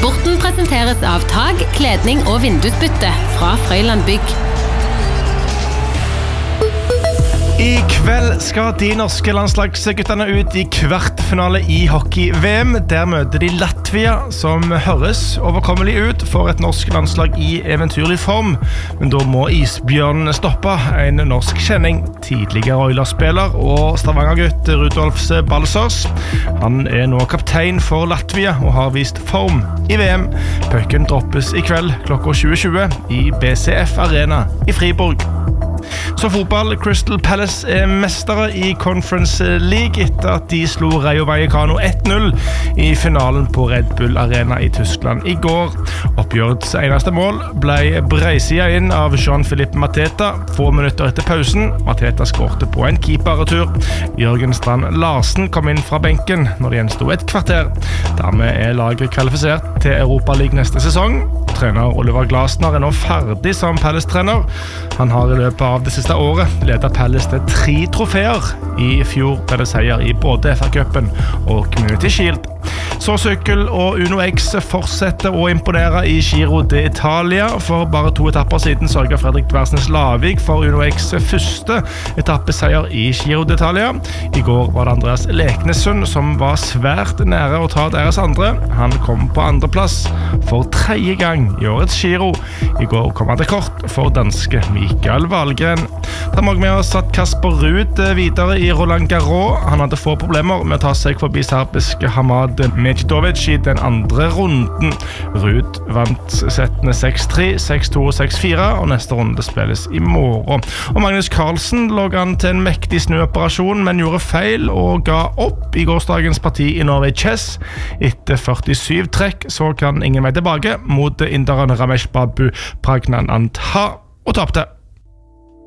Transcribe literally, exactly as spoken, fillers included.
Sporten presenteres av tag, kledning og vindusbytte fra Frøyland Bygg. I kveld skal de norske landslagsguttene ut i kvartfinale i hockey-V M. Der møter de Latvia, som høres overkommelig ut for et norsk landslag i eventyrlig form. Men da må isbjørnen stoppe en norsk kjenning, tidligere Oilers-spiller og Stavanger-gutt Rudolf Balsers. Han er nå kaptein for Latvia og har vist form i V M. Pucken droppes i kveld klokka tjue tjue i B C F Arena i Friborg. Så fotball, Crystal Palace er mestere i Conference League etter at de slo Rayo Vallecano ett null i finalen på Red Bull Arena i Tyskland i går. Oppgjørets eneste mål ble breisida inn av Jean-Philippe Mateta få minutter etter pausen. Mateta skårte på en keeperretur. Jørgen Strand Larsen kom inn fra benken når det gjenstod et kvarter. Dermed er laget kvalifisert til Europa League neste sesong. Trener Oliver Glasner er nå ferdig som Palace-trener. Han har i løpet av det siste året ledet Palace til tre trofeer. I fjor ble det seier i både F A-cupen og Community Shield. Så sykkel og Uno X fortsetter å imponere i Giro d'Italia. For bare to etapper siden sørget Fredrik Dversnes Lavik for Uno X første etappeseier i Giro d'Italia. I går var det Andreas Leknessund som var svært nære å ta deres andre. Han kom på andreplass for tredje gang i årets Giro. I går kom han til kort for danske Mikael Wahlgren. Da må vi ha satt Kasper Ruud videre i Roland Garros. Han hadde få problemer med å ta seg forbi serbiske Hamad Medjidovic i den andre runden. Ruud vant settene seks tre, seks to og seks fire, og neste runde spilles i morgen. Og Magnus Carlsen lå an til en mektig snuoperasjon, men gjorde feil og ga opp i gårsdagens parti i Norway Chess. Etter førtisju trekk så kan ingen vei tilbake mot inderen Ramesh Babu Pragnanantha og tapte.